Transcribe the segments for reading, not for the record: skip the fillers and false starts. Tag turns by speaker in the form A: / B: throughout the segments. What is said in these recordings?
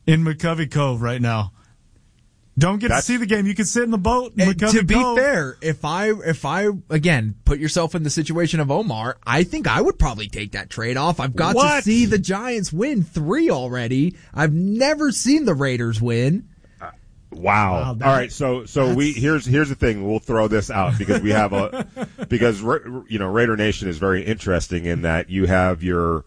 A: in McCovey Cove right now. Don't get to see the game. You can sit in the boat in McCovey Cove.
B: To be fair, if I again put yourself in the situation of Omar, I think I would probably take that trade off. I've got to see the Giants win 3 already. I've never seen the Raiders win.
C: Wow. All right. So here's the thing. We'll throw this out because we have because Raider Nation is very interesting in that you have your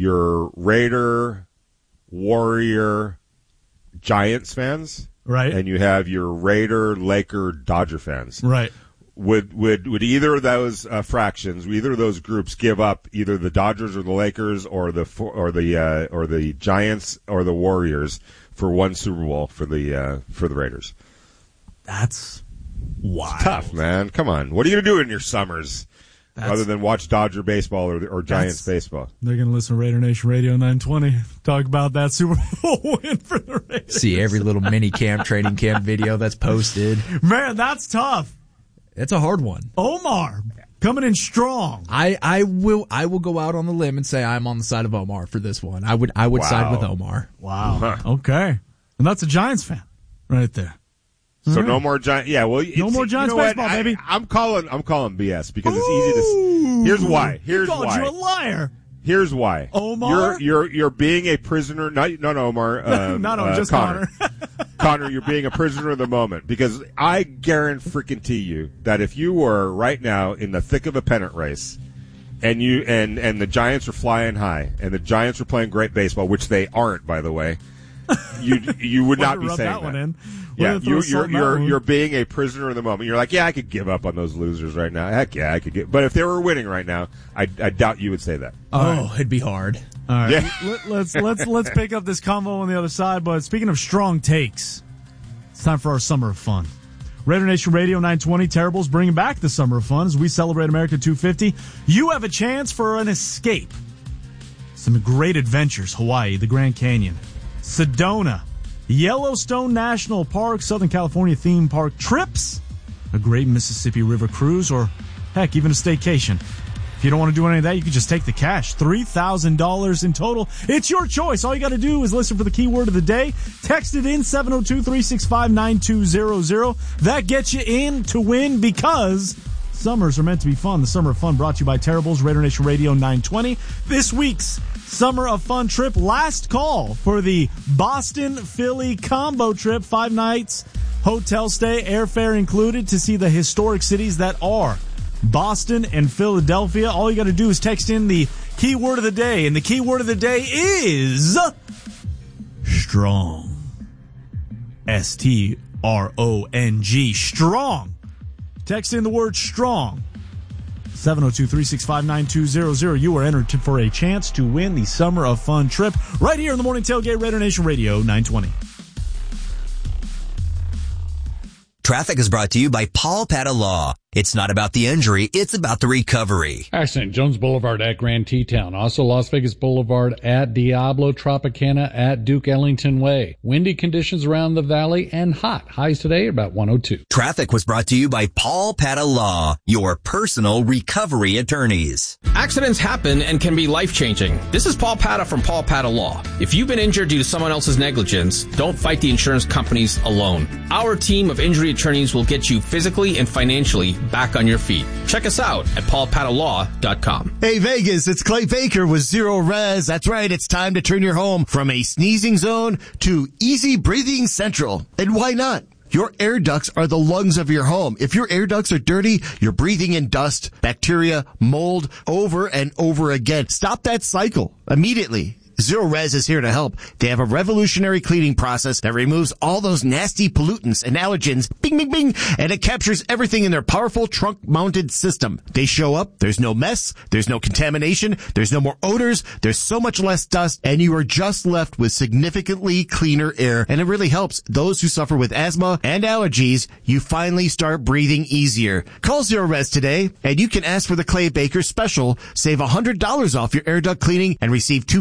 C: Raider, Warrior, Giants fans.
A: Right.
C: And you have your Raider, Laker, Dodger fans.
A: Right.
C: Would either of those fractions, either of those groups, give up either the Dodgers or the Lakers or the Giants or the Warriors for one Super Bowl for the Raiders?
A: That's wild.
C: It's tough, man. Come on. What are you gonna do in your summers other than watch Dodger baseball or Giants baseball?
A: They're gonna listen to Raider Nation Radio 920 talk about that Super Bowl win for the Raiders.
B: See every little mini camp, training camp video that's posted.
A: Man, that's tough.
B: It's a hard one.
A: Omar coming in strong.
B: I will go out on the limb and say I'm on the side of Omar for this one. I would side with Omar.
A: Wow. Huh. Okay. And that's a Giants fan right there.
C: So no more Giants. Yeah, well,
A: no more Giants baseball, baby.
C: I'm calling BS because it's easy to. Here's why. Here's
A: called
C: why.
A: You a liar.
C: Here's why.
A: Omar,
C: you're being a prisoner. Not Omar.
A: Just Connor.
C: Connor, you're being a prisoner of the moment because I guarantee you that if you were right now in the thick of a pennant race, and you and the Giants are flying high, and the Giants are playing great baseball, which they aren't, by the way, you would not be saying that.
A: One in.
C: Yeah, you're being a prisoner of the moment. You're like, yeah, I could give up on those losers right now. Heck yeah, I could get. But if they were winning right now, I doubt you would say that.
B: It'd be hard.
A: All right,
C: yeah.
A: let's pick up this convo on the other side. But speaking of strong takes, it's time for our summer of fun. Raider Nation Radio 920 Terribles bringing back the summer of fun as we celebrate America 250. You have a chance for an escape. Some great adventures: Hawaii, the Grand Canyon, Sedona, Yellowstone National Park, Southern California theme park trips, a great Mississippi River cruise, or heck, even a staycation. If you don't want to do any of that, you can just take the cash. $3,000 in total. It's your choice. All you got to do is listen for the keyword of the day. Text it in 702-365-9200. That gets you in to win because summers are meant to be fun. The Summer of Fun brought to you by Terribles, Raider Nation Radio 920. This week's Summer of Fun trip, last call for the Boston-Philly combo trip. 5 nights, hotel stay, airfare included to see the historic cities that are Boston and Philadelphia. All you got to do is text in the keyword of the day, and the keyword of the day is strong. S-T-R-O-N-G. Strong. Text in the word strong. 702-365-9200. You are entered for a chance to win the Summer of Fun trip right here in the Morning Tailgate, Raider Nation Radio 920.
D: Traffic is brought to you by Paul Pata Law. It's not about the injury, it's about the recovery.
E: Accident, Jones Boulevard at Grand Teton. Also Las Vegas Boulevard at Diablo Tropicana at Duke Ellington Way. Windy conditions around the valley and hot. Highs today about 102.
D: Traffic was brought to you by Paul Pata Law, your personal recovery attorneys.
F: Accidents happen and can be life-changing. This is Paul Pata from Paul Pata Law. If you've been injured due to someone else's negligence, don't fight the insurance companies alone. Our team of injury attorneys will get you physically and financially back on your feet. Check us out at paulpatalaw.com.
G: Hey Vegas, it's Clay Baker with Zero Res. That's right, it's time to turn your home from a sneezing zone to easy breathing central. And why not? Your air ducts are the lungs of your home. If your air ducts are dirty, you're breathing in dust, bacteria, mold over and over again. Stop that cycle immediately. Zero Res is here to help. They have a revolutionary cleaning process that removes all those nasty pollutants and allergens, bing, bing, bing, and it captures everything in their powerful trunk-mounted system. They show up, there's no mess, there's no contamination, there's no more odors, there's so much less dust, and you are just left with significantly cleaner air, and it really helps those who suffer with asthma and allergies. You finally start breathing easier. Call Zero Res today, and you can ask for the Clay Baker special. Save $100 off your air duct cleaning and receive 2 free tickets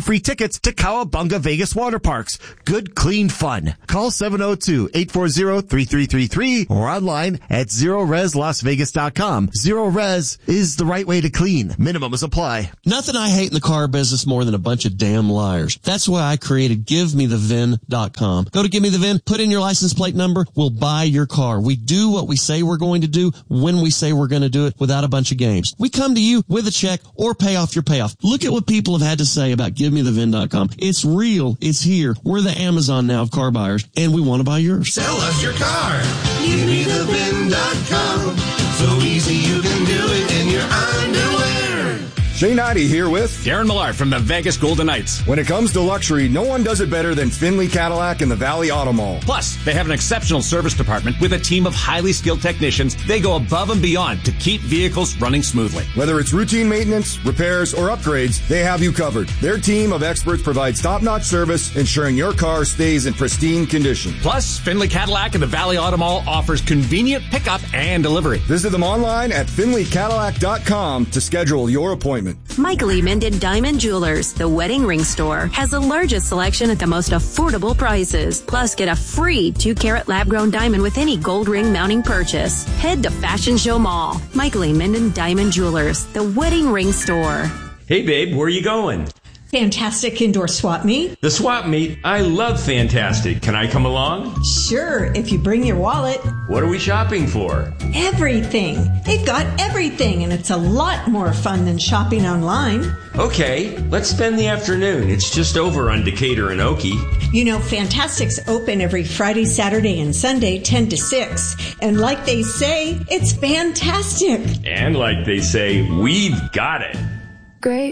G: tickets to Cowabunga Vegas Water Parks. Good, clean fun. Call 702-840-3333 or online at ZeroResLasVegas.com. Zero Res is the right way to clean. Minimums apply.
H: Nothing I hate in the car business more than a bunch of damn liars. That's why I created GiveMeTheVin.com. Go to Give Me the VIN, put in your license plate number, we'll buy your car. We do what we say we're going to do when we say we're going to do it without a bunch of games. We come to you with a check or pay off your payoff. Look at what people have had to say about GiveMeTheVin.com. It's real. It's here. We're the Amazon now of car buyers, and we want to buy yours.
I: Sell us your car. GiveMeTheVin.com. So easy you can do it in your underwear.
J: Shane Heide here with
K: Darren Millard from the Vegas Golden Knights.
J: When it comes to luxury, no one does it better than Finley Cadillac and the Valley Auto Mall.
K: Plus, they have an exceptional service department with a team of highly skilled technicians. They go above and beyond to keep vehicles running smoothly.
J: Whether it's routine maintenance, repairs, or upgrades, they have you covered. Their team of experts provides top-notch service, ensuring your car stays in pristine condition.
K: Plus, Finley Cadillac and the Valley Auto Mall offers convenient pickup and delivery.
J: Visit them online at FinleyCadillac.com to schedule your appointment.
L: Michael E. Minden Diamond Jewelers, the wedding ring store, has the largest selection at the most affordable prices. Plus, get a free 2-carat lab-grown diamond with any gold ring mounting purchase. Head to Fashion Show Mall. Michael E. Minden Diamond Jewelers, the wedding ring store.
M: Hey, babe, where are you going?
N: Fantastic Indoor Swap Meet.
M: The Swap Meet? I love Fantastic. Can I come along?
N: Sure, if you bring your wallet.
M: What are we shopping for?
N: Everything. They've got everything, and it's a lot more fun than shopping online.
M: Okay, let's spend the afternoon. It's just over on Decatur and Okie.
N: You know, Fantastic's open every Friday, Saturday, and Sunday, 10 to 6. And like they say, it's fantastic.
M: And like they say, we've got it.
O: Great.